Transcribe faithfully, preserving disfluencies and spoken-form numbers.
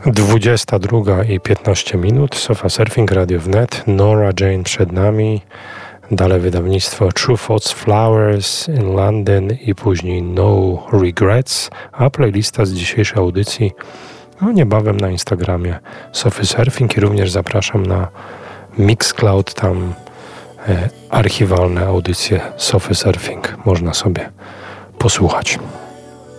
dwudziesta druga i piętnaście minut. Sofa Surfing, Radio Wnet. Nora Jane przed nami. Dalej wydawnictwo True Thoughts Flowers in London i później No Regrets. A playlista z dzisiejszej audycji no niebawem na Instagramie Sofy Surfing i również zapraszam na Mixcloud. Tam e, archiwalne audycje Sofy Surfing można sobie posłuchać.